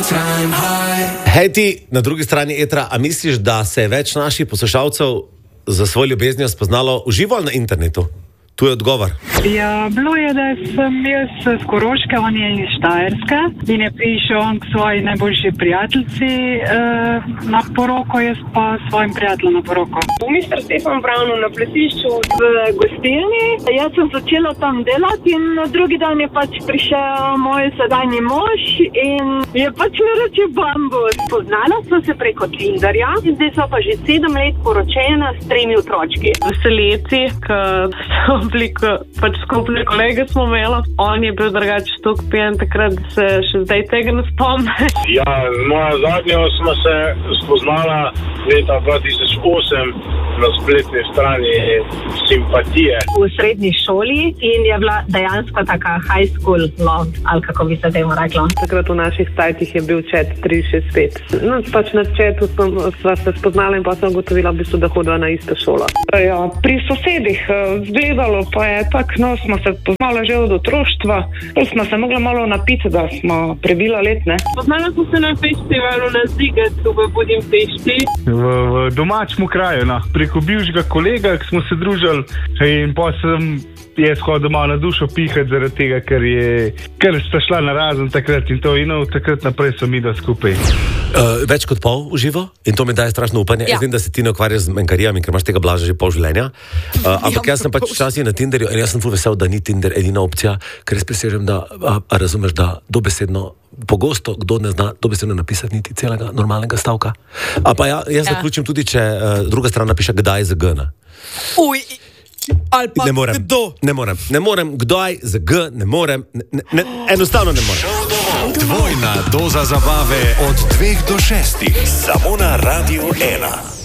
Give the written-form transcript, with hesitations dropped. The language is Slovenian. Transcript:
Hej ti, na drugi strani etra, a misliš, da se je več naših poslušalcev za svojo ljubeznijo spoznalo v živo ali na internetu? Tu je odgovor. Ja, bilo je, da sem jaz z Koroške, on je iz Štajerske in je prišel on k svoji najboljši prijateljici na poroko, jaz pa svojim prijateljem na poroko. Mister Stefan Pravno na plesišču v gostilni. Jaz sem začela tam delati in na drugi dan je pač prišel moj sedanji mož in je pač naročil bambus. Poznala sva se preko Tinderja, zdaj sva pa že 7 let poročena s 3 otročki. Veseleci, pač skupne kolege smo imeli. On je bil drugače tok pijen takrat, da se še zdaj tega ne spomne. Ja, moja zadnja smo se spoznala leta 2008 na spletni strani Simpatije. V srednji šoli in je bila dejansko taka high school love, ali kako bi se temu reklo. Takrat v naših sajtih je bil chat 365. No, pač na chatu sva se spoznala in pa sem ugotovila, da hodiva na isto šolo. Ja, pri sosedih zgledalo pa je tak, no, smo se poznali že od otroštva, smo se mogli malo napiti, da smo prebila let, ne. Poznala smo se na festivalu na Zigetu v Budimpešti. V domačemu kraju, preko bivšega kolega, ki smo se družili in pa sem jaz hodil malo na dušo pihati zaradi tega, ker sta šla na razen takrat in to in od takrat naprej so mi da skupaj. Več kot pol v živo in to mi daje strašno upanje. Jaz vem, da se ti ne ukvarjaš z menkarijami, ker imaš tega Blaža že pol življenja. Ampak jaz sem pač včasih na Tinderju in jaz sem ful vesel, da ni Tinder edina opcija, ker jaz presežem, da razumeš, da dobesedno pogosto kdo ne zna dobesedno napisati niti celega normalnega stavka. Pa jaz zaključim tudi, če druga stran napiše kdaj z G. Ali pa kdo? Ne morem, kdaj z G, ne morem, enostavno ne morem. Dvojna doza zabave od 2 do 6, samo na Radiu 1.